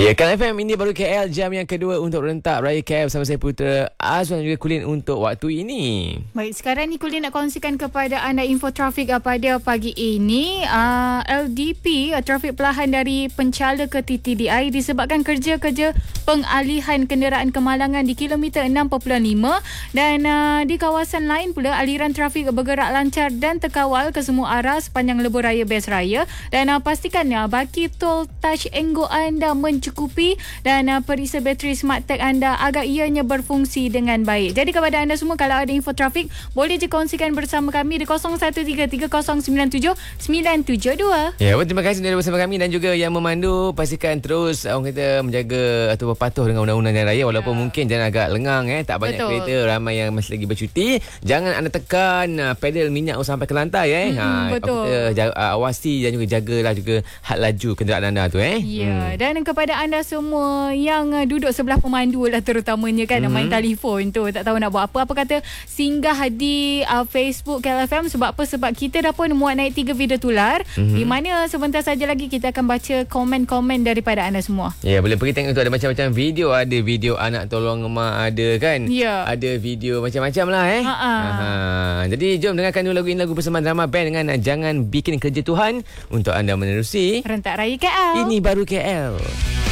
Ya, KL FM ini baru KL jam yang kedua untuk rentak Raya KL bersama saya Putra Azwan dan juga Kulin untuk waktu ini. Baik, sekarang ni Kulin nak kongsikan kepada anda info trafik pada pagi ini. LDP, trafik perlahan dari Penchala ke TTDI disebabkan kerja-kerja pengalihan kenderaan kemalangan di kilometer 6.5 dan di kawasan lain pula aliran trafik bergerak lancar dan terkawal ke semua arah sepanjang lebuh raya Best Raya dan pastikan baki tol touch Enggo anda mencukupi dan perisa bateri Smart Tag anda agar ianya berfungsi dengan baik. Jadi kepada anda semua, kalau ada info trafik boleh je kongsikan bersama kami di 0133097972. Ya, terima kasih kerana bersama kami dan juga yang memandu pastikan terus orang kata menjaga atau berpatuh dengan undang-undang jalan raya walaupun mungkin jalan agak lengang tak banyak kereta, ramai yang masih lagi bercuti. Jangan anda tekan pedal minyak sampai ke lantai betul. Awasi dan juga jagalah juga had laju kenderaan anda tu Ya, dan kepada anda semua yang duduk sebelah pemandu lah terutamanya main telefon tu tak tahu nak buat apa kata singgah di Facebook KLFM. Sebab apa? Sebab kita dah pun muat naik 3 video tular di mana sebentar saja lagi kita akan baca komen-komen daripada anda semua. Ya, boleh pergi tengok tu, ada macam-macam video, ada video anak tolong emak, ada kan, ada video macam-macam lah Jadi jom dengarkan dulu lagu ini, lagu bersama drama band dengan Jangan Bikin Kerja Tuhan untuk anda menerusi Rentak Raya KL. Ini baru KL.